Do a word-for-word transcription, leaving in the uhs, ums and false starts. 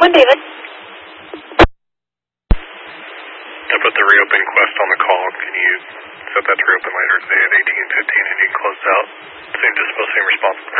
One David. I put the reopen quest on the call. Can you set that to reopen later today at eighteen fifteen and you can close out? Same dispo, same response.